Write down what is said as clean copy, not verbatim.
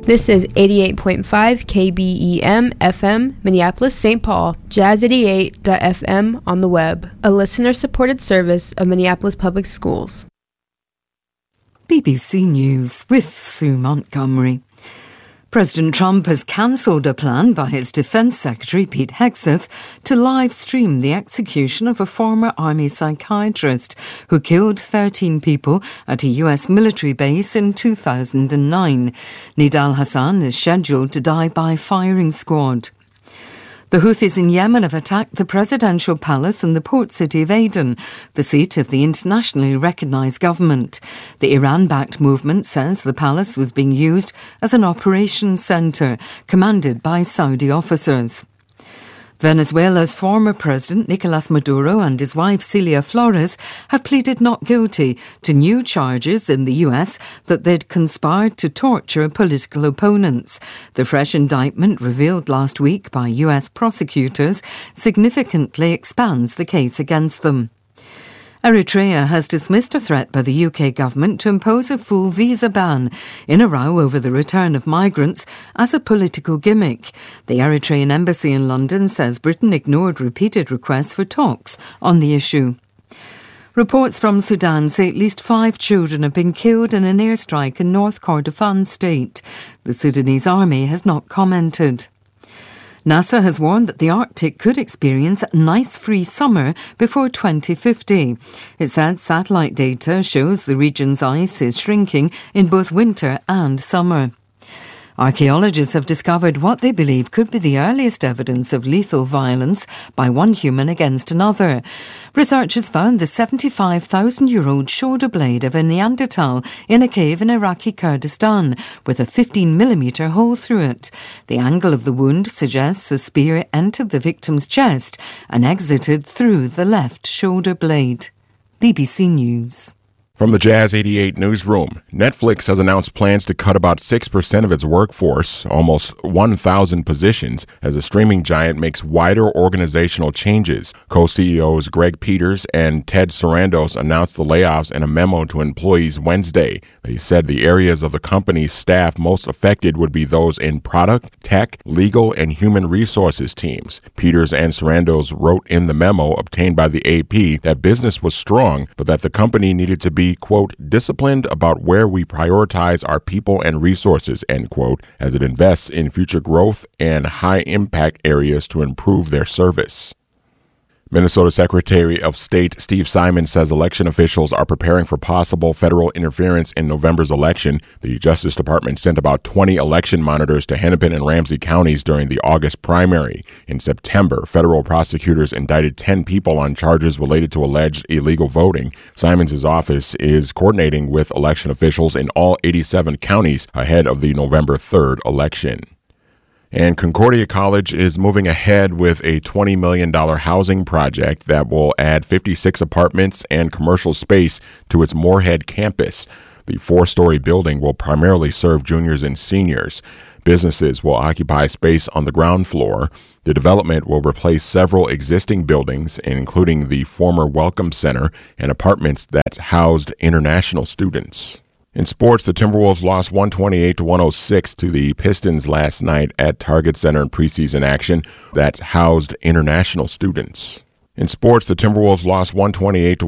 This is 88.5 KBEM FM, Minneapolis, St. Paul, Jazz88.fm on the web, a listener-supported service of Minneapolis Public Schools. BBC News with Sue Montgomery. President Trump has cancelled a plan by his Defence Secretary Pete Hegseth to live stream the execution of a former Army psychiatrist who killed 13 people at a US military base in 2009. Nidal Hassan is scheduled to die by firing squad. The Houthis in Yemen have attacked the presidential palace in the port city of Aden, the seat of the internationally recognised government. The Iran-backed movement says the palace was being used as an operations centre, commanded by Saudi officers. Venezuela's former president Nicolas Maduro and his wife Celia Flores have pleaded not guilty to new charges in the US that they'd conspired to torture political opponents. The fresh indictment revealed last week by US prosecutors significantly expands the case against them. Eritrea has dismissed a threat by the UK government to impose a full visa ban in a row over the return of migrants as a political gimmick. The Eritrean embassy in London says Britain ignored repeated requests for talks on the issue. Reports from Sudan say at least 5 children have been killed in an airstrike in North Kordofan state. The Sudanese army has not commented. NASA has warned that the Arctic could experience an ice-free summer before 2050. It said satellite data shows the region's ice is shrinking in both winter and summer. Archaeologists have discovered what they believe could be the earliest evidence of lethal violence by one human against another. Researchers found the 75,000-year-old shoulder blade of a Neanderthal in a cave in Iraqi Kurdistan with a 15mm hole through it. The angle of the wound suggests a spear entered the victim's chest and exited through the left shoulder blade. BBC News. From the Jazz 88 newsroom, Netflix has announced plans to cut about 6% of its workforce, almost 1,000 positions, as the streaming giant makes wider organizational changes. Co-CEOs Greg Peters and Ted Sarandos announced the layoffs in a memo to employees Wednesday. They said the areas of the company's staff most affected would be those in product, tech, legal, and human resources teams. Peters and Sarandos wrote in the memo obtained by the AP that business was strong, but that the company needed to be, quote, disciplined about where we prioritize our people and resources, end quote, as it invests in future growth and high-impact areas to improve their service. Minnesota Secretary of State Steve Simon says election officials are preparing for possible federal interference in November's election. The Justice Department sent about 20 election monitors to Hennepin and Ramsey counties during the August primary. In September, federal prosecutors indicted 10 people on charges related to alleged illegal voting. Simons' office is coordinating with election officials in all 87 counties ahead of the November 3rd election. And Concordia College is moving ahead with a $20 million housing project that will add 56 apartments and commercial space to its Moorhead campus. The 4-story building will primarily serve juniors and seniors. Businesses will occupy space on the ground floor. The development will replace several existing buildings, including the former Welcome Center and apartments that housed international students. In sports, the Timberwolves lost 128-106 to the Pistons last night at Target Center in preseason action that housed international students. In sports, the Timberwolves lost 128-106